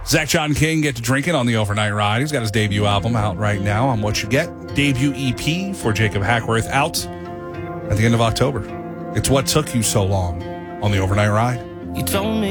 Zach John King get to drinking on the overnight ride. He's got his debut album out right now on What You Get. Debut EP for Jacob Hackworth out at the end of October. It's What Took You So Long on the overnight ride. You told me